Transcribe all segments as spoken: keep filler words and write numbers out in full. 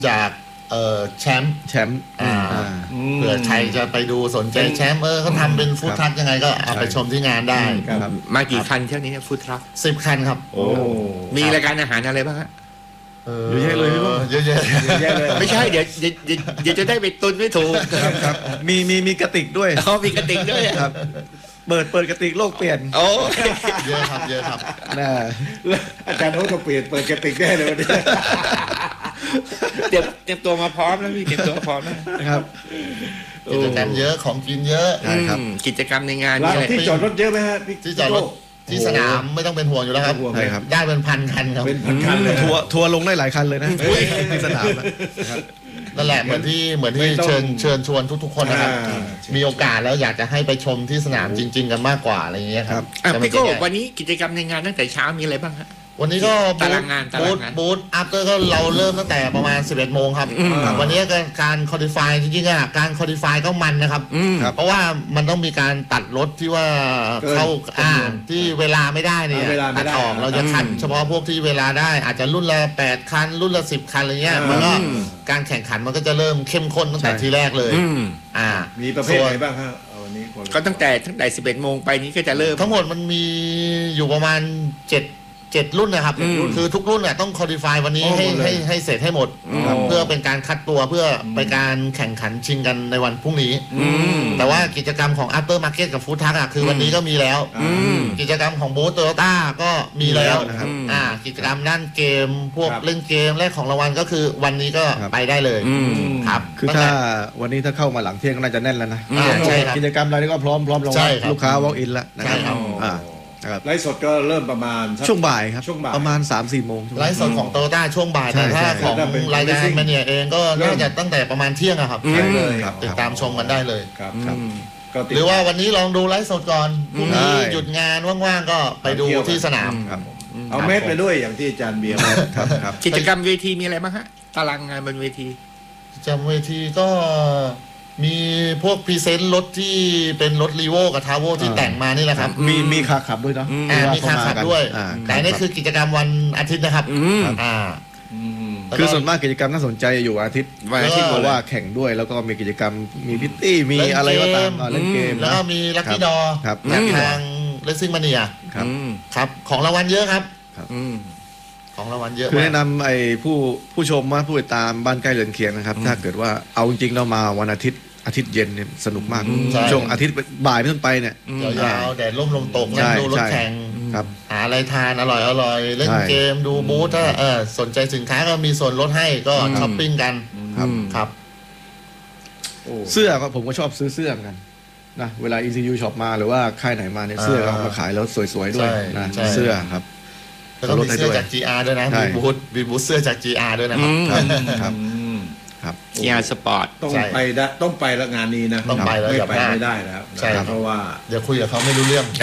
จากเอ่อแชมป์แชมป์เผื่อใครจะไปดูสนใจแชมป์เออเขาทำเป็นฟู้ดทรัคยังไงก็เอาไปชมที่งานได้มากี่คันเที่ยวนี้ฟู้ดทรัคสิบคันครับโอ้มีรายการอาหารอะไรบ้างฮะเยอะแยะเลยพี่พ่อเยอะแยะเลยไม่ใช่เดี๋ยวเดี๋ยวเดี๋ยวจะได้ไปตุนไม่ถูกครับมีมีมีกระติกด้วยอ๋อมีกระติกด้วยครับเปิดเปิดกระติกโลกเปลี่ยนโอ้เยอะครับเยอะครับน่าอาจารย์เขาต้องเปลี่ยนเปิดกระติกได้เลยวันนี้เตรียมเตรียมตัวมาพร้อมแล้วพี่เตรียมตัวพร้อมนะครับกิจกรรมเยอะของกินเยอะครับกิจกรรมในงานที่จอดรถเยอะไหมฮะที่จอดรถที่สนามไม่ต้องเป็นห่วงอยู่แล้วครับใช่ครับได้เป็นพันคันครับเป็นพันคันเลยทัวร์ทัวร์ลงได้หลายคันเลยนะที่สนามนะครับนั่นแหละเหมือนที่เหมือนที่เชิญเชิญชวนทุกๆคนนะครับมีโอกาสแล้วอยากจะให้ไปชมที่สนามจริงๆกันมากกว่าอะไรอย่างเงี้ยครับพี่โก้วันนี้กิจกรรมในงานตั้งแต่เช้ามีอะไรบ้างฮะวันนี้ก็ตารางงานบูธบูธอัพเตอร์ก็เราเริ่มตั้งแต่ประมาณสิบเอ็ดโมงครับวันนี้การคอดิฟายจริงๆอ่ะการคอดิฟายก็มันนะครับเพราะว่ามันต้องมีการตัดรถที่ว่าเข้าอ่าที่เวลาไม่ได้เนี่ยตัดออกเราจะคัดเฉพาะพวกที่เวลาได้อาจจะรุ่นละแปดคันรุ่นละสิบคันอะไรเงี้ยมันก็การแข่งขันมันก็จะเริ่มเข้มข้นตั้งแต่ทีแรกเลยอ่ามีประเภทไหนบ้างฮะวันนี้ก็ตั้งแต่ตั้งแต่สิบเอ็ดโมงไปนี้ก็จะเริ่มทั้งหมดมันมีอยู่ประมาณเจ็ดเจ็ดรุ่นนะครับคือทุกรุ่นเนี่ยต้องคอดิฟายวันนี้ให้ให้ให้เสร็จให้หมดเพื่อเป็นการคัดตัวเพื่อไปการแข่งขันชิงกันในวันพรุ่งนี้แต่ว่ากิจกรรมของ After Market กับ Food Truck อ่ะคือวันนี้ก็มีแล้วกิจกรรมของบูธโตโยต้าก็มีแล้วอ่ากิจกรรมด้านเกมพวกเล่นเกมแลกของรางวัลก็คือวันนี้ก็ไปได้เลยครับคือถ้าวันนี้ถ้าเข้ามาหลังเที่ยงก็น่าจะแน่นแล้วนะกิจกรรมอะไรก็พร้อมพร้อมรางวัลลูกค้า walk in แล้วนะครับไลฟ์สดก็เริ่มประมาณช่วงบ่ายครับประมาณ สามสี่ โมงไลฟ์สดของโตโยต้าช่วงบ่ายแต่ถ้าของรายการมาเนี่ยเองก็น่าจะตั้งแต่ประมาณเที่ยงอะครับติดตามชมกันได้เลยหรือว่าวันนี้ลองดูไลฟ์สดก่อนพรุ่งนี้หยุดงานว่างๆก็ไปดูที่สนามเอาเมสไปด้วยอย่างที่อาจารย์เบียร์ครับกิจกรรมเวทีมีอะไรบ้างฮะตารางงานบนเวทีจำเวทีก็มีพวกพรีเซนต์รถที่เป็นรถรีโวกับทาโวที่แต่งมานี่แหละครับมีมีคาขับด้วยเนาะมีคาขับด้วยแต่นี่คือกิจกรรมวันอาทิตย์นะครับอ่าคือส่วนมากกิจกรรมน่าสนใจอยู่อาทิตย์วันอาทิตย์เพราะว่าแข่งด้วยแล้วก็มีกิจกรรมมีพิตตี้มีอะไรก็ตามเล่นเกมแล้วก็มีลัคกี้ดอจากทางเรซซิ่งมาเนียครับครับของรางวัลเยอะครับของรางวัลเยอะคือแนะนำไอ้ผู้ผู้ชมว่าผู้ติดตามบ้านใกล้เรือนเคียงนะครับถ้าเกิดว่าเอาจริงๆเรามาวันอาทิตย์อาทิตย์เย็นเนี่ยสนุกมากช่วงอาทิตย์บ่ายเป็นต้นไปเนี่ยยาวๆแดดร่มลมตกนั่งดูรถแข่งหาอะไรทานอร่อยอร่อยเล่นเกมดูบูธถ้าเออสนใจสินค้าก็มีส่วนลดให้ก็ช้อปปิ้งกันครับเสื้อก็ผมก็ชอบซื้อเสื้อเหมือนกันนะเวลา อี ซี ยู ช็อปมาหรือว่าค่ายไหนมาเนี่ยเสื้อเอามาขายแล้วสวยๆด้วยนะเสื้อครับแล้วก็มีเสื้อจาก จี อาร์ ด้วยนะมีบูธมีบูธเสื้อจาก จี อาร์ ด้วยนะครับครับครับจี อาร์ Sport ต้องไปได้ต้องไปละงานนี้นะต้องไปแล้วไม่ไปไม่ได้แล้วใช่เพราะว่าเดี๋ยวคุยกับเขาไม่รู้เรื่อง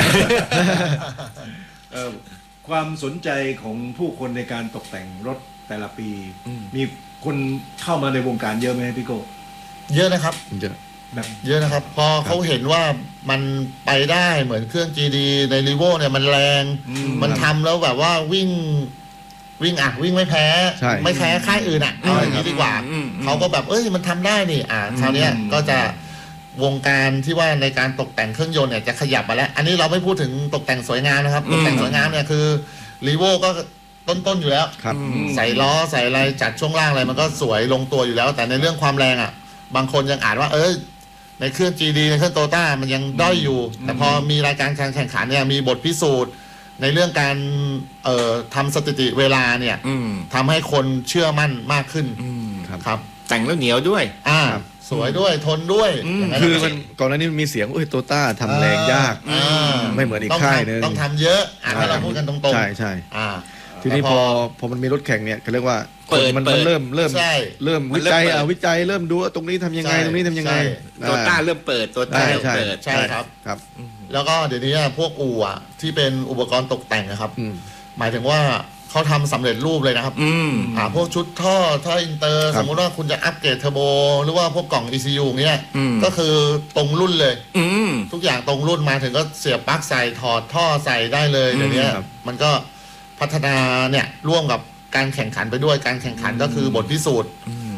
ความสนใจของผู้คนในการตกแต่งรถแต่ละปีมีคนเข้ามาในวงการเยอะไหมพี่โก้เยอะนะครับเยอะแบบเยอะนะครับพอเขาเห็นว่ามันไปได้เหมือนเครื่อง จี ดี ในรีโวเนี่ยมันแรงมันทำแล้วแบบว่าวิ่งวิ่งอ่ะวิ่งไม่แพ้ไม่แพ้ค่ายอื่นอ่ะเอาอย่างนี้ดีกว่าเขาก็แบบเอ้ยมันทำได้นี่อ่ะคราวนี้ก็จะวงการที่ว่าในการตกแต่งเครื่องยนต์เนี่ยจะขยับมาแล้วอันนี้เราไม่พูดถึงตกแต่งสวยงามนะครับตกแต่งสวยงามเนี่ยคือรีโวก็ต้นๆอยู่แล้วใส่ล้อใส่อะไรจัดช่วงล่างอะไรมันก็สวยลงตัวอยู่แล้วแต่ในเรื่องความแรงอ่ะบางคนยังอ่านว่าเออในเครื่อง จี ดี ในเครื่องโตโยต้ามันยังด้อยอยู่แต่พอมีรายการการแข่งขันเนี่ยมีบทพิสูจน์ในเรื่องการเอ่อทำสถิติเวลาเนี่ยทำให้คนเชื่อมั่นมากขึ้นครับแต่งแล้วเหนียวด้วยอ่าสวยด้วยทนด้วยคือมันก่อนหน้านี้มันมีเสียงโอ้ยโตโยต้าทำแรงยากไม่เหมือนอีกค่ายนึงต้องทำเยอะอ่าถ้าเราพูดกันตรงๆใช่ใช่ทีนี้พอพอมันมีรถแข่งเนี่ยเขาเรียกว่ามันมันเริ่มเริ่มเริ่มวิจัยอ่ะวิจัยเริ่มดูว่าตรงนี้ทำยังไงตรงนี้ทำยังไงโตโยต้าเริ่มเปิดโตโยต้าเริ่มเปิดใช่ครับครับแล้วก็เดี๋ยวนี้พวกอู่อ่ะที่เป็นอุปกรณ์ตกแต่งนะครับหมายถึงว่าเขาทำสำเร็จรูปเลยนะครับอ่าพวกชุดท่อท่ออินเตอร์สมมติว่าคุณจะอัปเกรดเทอร์โบหรือว่าพวกกล่อง อี ซี ยู เนี้ยก็คือตรงรุ่นเลยทุกอย่างตรงรุ่นมาถึงก็เสียบปลั๊กใส่ถอดท่อใส่ได้เลยเดี๋ยวนี้มันก็พัฒนาเนี่ยร่วมกับการแข่งขันไปด้วยการแข่งขันก็คือบทพิสูจน์